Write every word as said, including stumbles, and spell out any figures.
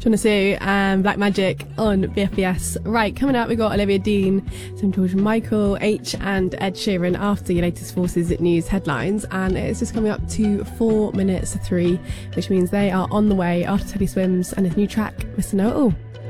Jonas Sue and Black Magic on B F B S. Right, coming up, we've got Olivia Dean, some George Michael, H and Ed Sheeran after your latest Forces News headlines. And it's just coming up to four minutes to three, which means they are on the way after Teddy Swims and his new track, Mister Know It All.